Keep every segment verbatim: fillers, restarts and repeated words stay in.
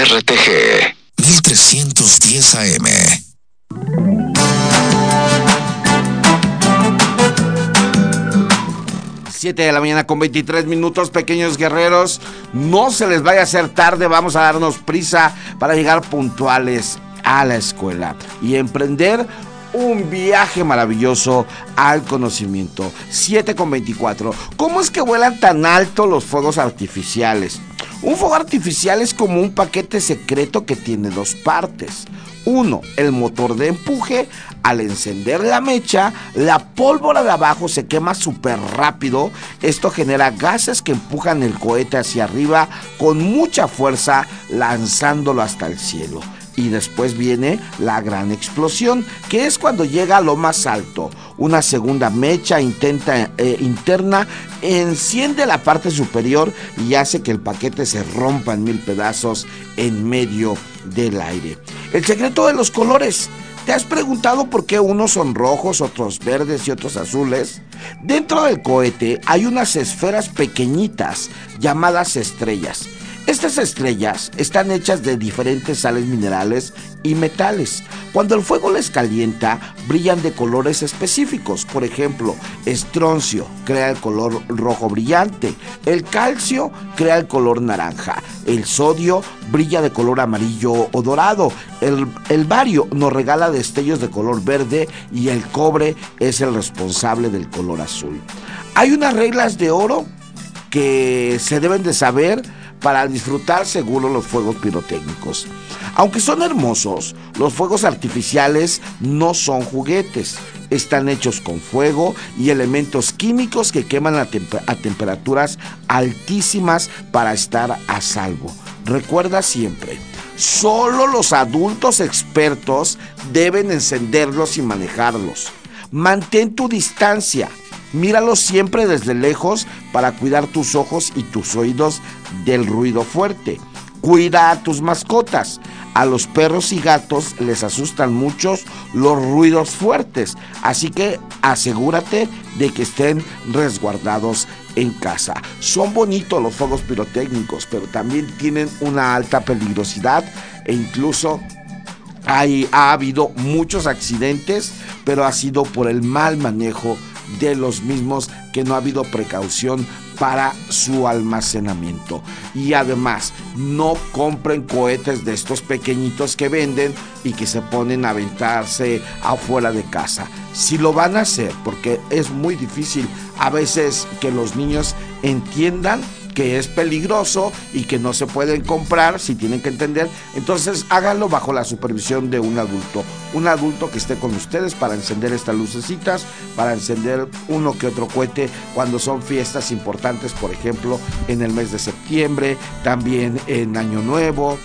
R T G mil trescientos diez A M. siete de la mañana con veintitrés minutos, pequeños guerreros. No se les vaya a hacer tarde, vamos a darnos prisa para llegar puntuales a la escuela y emprender un viaje maravilloso al conocimiento. siete con veinticuatro. ¿Cómo es que vuelan tan alto los fuegos artificiales? Un fuego artificial es como un paquete secreto que tiene dos partes. Uno, el motor de empuje. Al encender la mecha, la pólvora de abajo se quema súper rápido. Esto genera gases que empujan el cohete hacia arriba con mucha fuerza, lanzándolo hasta el cielo. Y después viene la gran explosión, que es cuando llega a lo más alto. Una segunda mecha intenta, eh, interna enciende la parte superior y hace que el paquete se rompa en mil pedazos en medio del aire. El secreto de los colores. ¿Te has preguntado por qué unos son rojos, otros verdes y otros azules? Dentro del cohete hay unas esferas pequeñitas llamadas estrellas. Estas estrellas están hechas de diferentes sales minerales y metales. Cuando el fuego les calienta, brillan de colores específicos. Por ejemplo, estroncio crea el color rojo brillante. El calcio crea el color naranja. El sodio brilla de color amarillo o dorado. El, el bario nos regala destellos de color verde y el cobre es el responsable del color azul. Hay unas reglas de oro que se deben de saber para disfrutar seguro los fuegos pirotécnicos. Aunque son hermosos, los fuegos artificiales no son juguetes. Están hechos con fuego y elementos químicos que queman a, temp- a temperaturas altísimas para estar a salvo. Recuerda siempre, solo los adultos expertos deben encenderlos y manejarlos. Mantén tu distancia. Míralos siempre desde lejos para cuidar tus ojos y tus oídos del ruido fuerte. Cuida a tus mascotas. A los perros y gatos les asustan mucho los ruidos fuertes, así que asegúrate de que estén resguardados en casa. Son bonitos los fuegos pirotécnicos, pero también tienen una alta peligrosidad e incluso hay, ha habido muchos accidentes, pero ha sido por el mal manejo de los mismos, que no ha habido precaución para su almacenamiento. Y además, no compren cohetes de estos pequeñitos que venden y que se ponen a aventarse afuera de casa. Si lo van a hacer, porque es muy difícil a veces que los niños entiendan que es peligroso y que no se pueden comprar, si tienen que entender, entonces háganlo bajo la supervisión de un adulto, un adulto que esté con ustedes para encender estas lucecitas, para encender uno que otro cohete cuando son fiestas importantes, por ejemplo, en el mes de septiembre, también en Año Nuevo,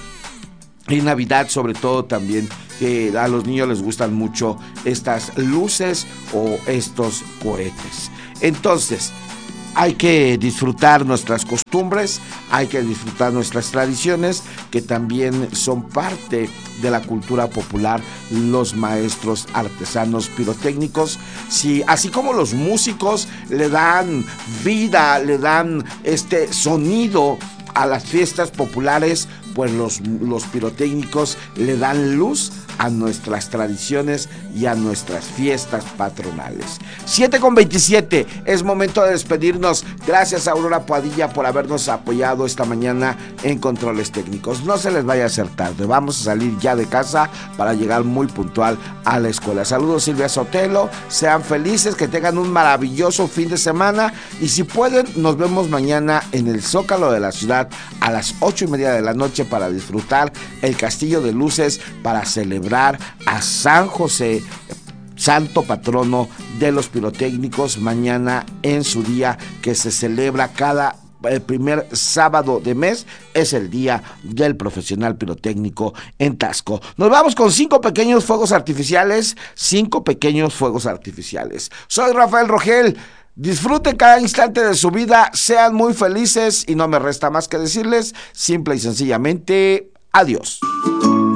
en Navidad sobre todo también. Que a los niños les gustan mucho estas luces o estos cohetes. Entonces, hay que disfrutar nuestras costumbres, hay que disfrutar nuestras tradiciones, que también son parte de la cultura popular, los maestros artesanos pirotécnicos. Sí, así como los músicos le dan vida, le dan este sonido a las fiestas populares, pues los, los pirotécnicos le dan luz a nuestras tradiciones y a nuestras fiestas patronales. siete con veintisiete, es momento de despedirnos. Gracias a Aurora Padilla por habernos apoyado esta mañana en controles técnicos. No se les vaya a hacer tarde, vamos a salir ya de casa para llegar muy puntual a la escuela. Saludos, Silvia Sotelo, sean felices, que tengan un maravilloso fin de semana y si pueden, nos vemos mañana en el Zócalo de la ciudad a las ocho y media de la noche para disfrutar el Castillo de Luces, para celebrar a San José, santo patrono de los pirotécnicos, mañana en su día que se celebra cada el primer sábado de mes, es el día del profesional pirotécnico en Taxco. Nos vamos con cinco pequeños fuegos artificiales, cinco pequeños fuegos artificiales. Soy Rafael Rogel. Disfruten cada instante de su vida, sean muy felices y no me resta más que decirles simple y sencillamente adiós.